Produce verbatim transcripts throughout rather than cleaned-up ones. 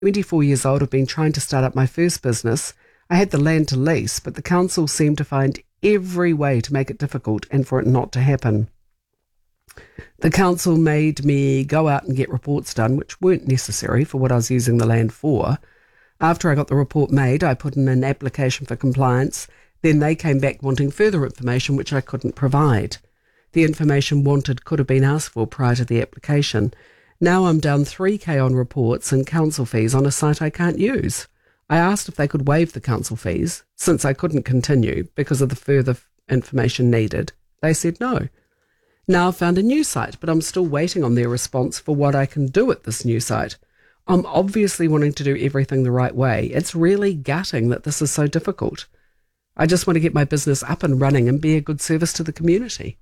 twenty-four years old, I've been trying to start up my first business. I had the land to lease, but the council seemed to find every way to make it difficult and for it not to happen. The council made me go out and get reports done, which weren't necessary for what I was using the land for. After I got the report made, I put in an application for compliance. Then they came back wanting further information, which I couldn't provide. The information wanted could have been asked for prior to the application. Now I'm down three K on reports and council fees on a site I can't use. I asked if they could waive the council fees, since I couldn't continue because of the further information needed. They said no. Now I've found a new site, but I'm still waiting on their response for what I can do at this new site. I'm obviously wanting to do everything the right way. It's really gutting that this is so difficult. I just want to get my business up and running and be a good service to the community.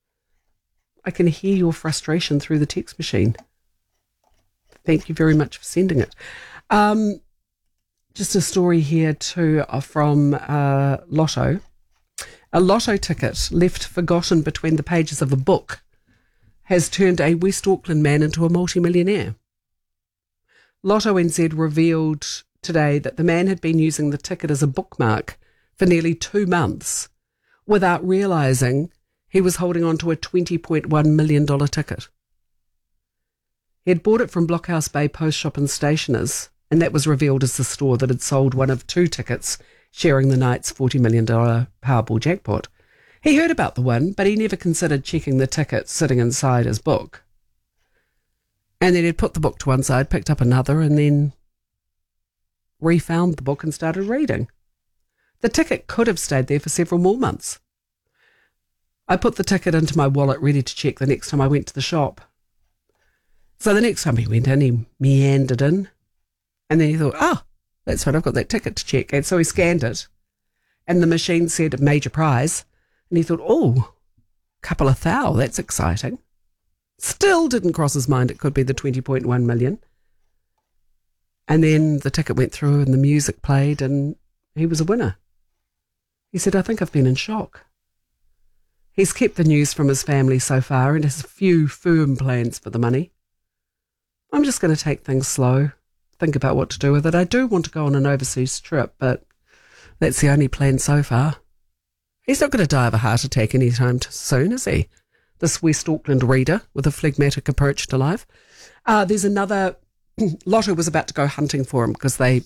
I can hear your frustration through the text machine. Thank you very much for sending it. Um, just a story here too from uh, Lotto. A lotto ticket left forgotten between the pages of a book has turned a West Auckland man into a multimillionaire. Lotto N Z revealed today that the man had been using the ticket as a bookmark for nearly two months without realising he was holding on to a twenty point one million dollars ticket. He had bought it from Blockhouse Bay Post Shop and Stationers, and that was revealed as the store that had sold one of two tickets sharing the night's forty million dollars Powerball jackpot. He heard about the one, but he never considered checking the ticket sitting inside his book. And then he'd put the book to one side, picked up another, and then refound the book and started reading. The ticket could have stayed there for several more months. I put the ticket into my wallet ready to check the next time I went to the shop. So the next time he went in, he meandered in, and then he thought, oh, that's right, I've got that ticket to check. And so he scanned it, and the machine said major prize, and he thought, oh, couple of thou, that's exciting. Still didn't cross his mind it could be the twenty point one million. And then the ticket went through and the music played and he was a winner. He said, I think I've been in shock. He's kept the news from his family so far and has a few firm plans for the money. I'm just going to take things slow, think about what to do with it. I do want to go on an overseas trip, but that's the only plan so far. He's not going to die of a heart attack anytime soon, is he? This West Auckland reader with a phlegmatic approach to life. Uh, there's another, Lotto was about to go hunting for him because they,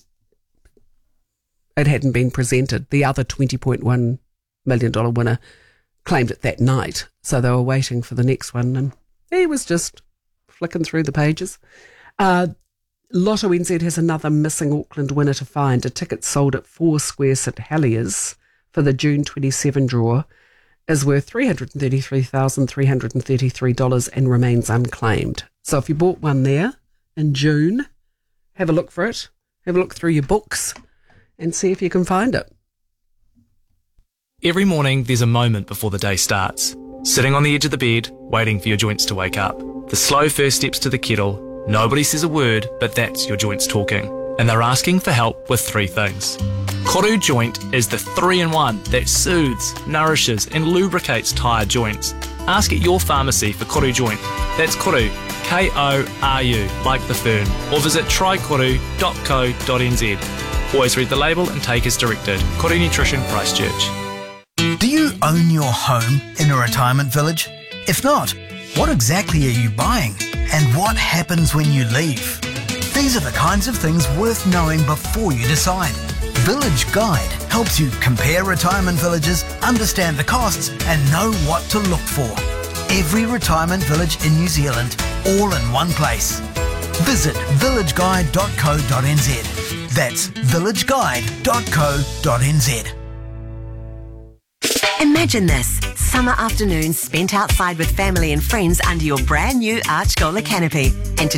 it hadn't been presented. The other twenty point one million dollars winner claimed it that night, so they were waiting for the next one, and he was just flicking through the pages. Uh, Lotto N Z has another missing Auckland winner to find. A ticket sold at Four Square St Heliers for the June twenty-seventh draw is worth three hundred thirty-three thousand three hundred thirty-three dollars and remains unclaimed. So if you bought one there in June, have a look for it, have a look through your books and see if you can find it. Every morning there's a moment before the day starts. Sitting on the edge of the bed, waiting for your joints to wake up. The slow first steps to the kettle. Nobody says a word, but that's your joints talking. And they're asking for help with three things. Koru Joint is the three-in-one that soothes, nourishes and lubricates tired joints. Ask at your pharmacy for Koru Joint. That's Koru, K O R U, like the fern. Or visit try koru dot co dot n z. Always read the label and take as directed. Koru Nutrition, Christchurch. Do you own your home in a retirement village? If not, what exactly are you buying? And what happens when you leave? These are the kinds of things worth knowing before you decide. Village Guide helps you compare retirement villages, understand the costs, and know what to look for. Every retirement village in New Zealand, all in one place. Visit village guide dot co dot n z. That's village guide dot co dot n z. Imagine this, summer afternoons spent outside with family and friends under your brand new Archgola canopy. And